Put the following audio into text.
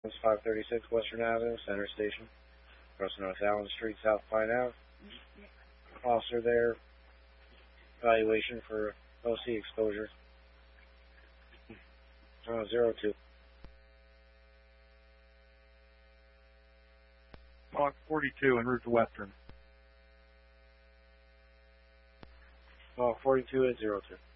536 Western Avenue, Center Station. Across North Allen Street, South Pine Ave. Officer there. Evaluation for OC exposure. 02. Block 42 en route to Western. Block 42 at 02.